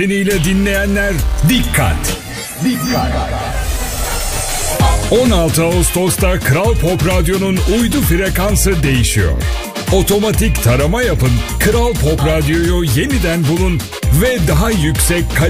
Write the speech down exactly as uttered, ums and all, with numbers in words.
Beniyle dinleyenler dikkat. Dikkat. on altı Ağustos'ta Kral Pop Radyo'nun uydu frekansı değişiyor. Otomatik tarama yapın, Kral Pop Radyo'yu yeniden bulun ve daha yüksek kalite